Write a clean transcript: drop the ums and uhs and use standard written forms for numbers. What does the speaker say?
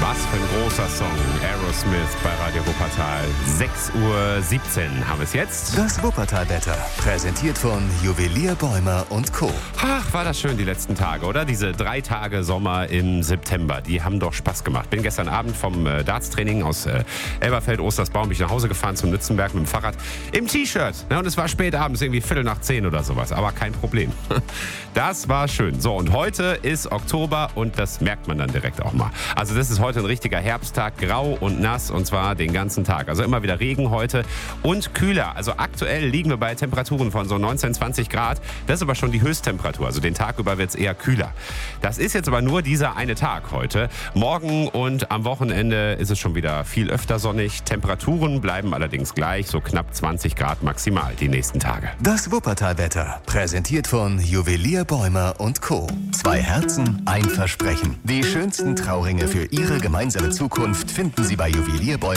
Was für ein großer Song. Aerosmith bei Radio Wuppertal. 6:17 Uhr haben wir es jetzt. Das Wuppertal-Wetter, präsentiert von Juwelier Bäumer und Co. Ach, war das schön die letzten Tage, oder? Diese 3 Tage Sommer im September, die haben doch Spaß gemacht. Bin gestern Abend vom Dartstraining aus Elberfeld-Ostersbaum bin ich nach Hause gefahren zum Nützenberg mit dem Fahrrad im T-Shirt. Ja, und es war spät abends, irgendwie 9:15 oder sowas, aber kein Problem. Das war schön. So, und heute ist Oktober und das merkt man dann direkt auch mal. Also das ist heute ein richtiger Herbsttag, grau und nass und zwar den ganzen Tag. Also immer wieder Regen heute und kühler. Also aktuell liegen wir bei Temperaturen von so 19, 20 Grad. Das ist aber schon die Höchsttemperatur. Also den Tag über wird es eher kühler. Das ist jetzt aber nur dieser eine Tag heute. Morgen und am Wochenende ist es schon wieder viel öfter sonnig. Temperaturen bleiben allerdings gleich, so knapp 20 Grad maximal die nächsten Tage. Das Wuppertal-Wetter, präsentiert von Juwelier Bäumer und Co. 2 Herzen, ein Versprechen. Die schönsten Trauringe für Ihre gemeinsame Zukunft finden Sie bei Juwelier Bäumer.